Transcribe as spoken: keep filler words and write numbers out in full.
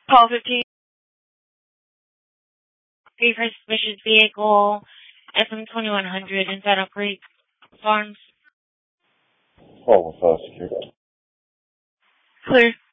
Call fifteen. Three for suspicious vehicle. S M twenty-one hundred inside Oak Creek Farms. Call with us, security. Clear.